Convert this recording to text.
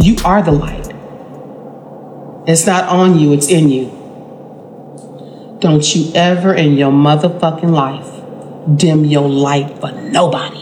You are the light. It's not on you, it's in you. Don't you ever in your motherfucking life dim your light for nobody.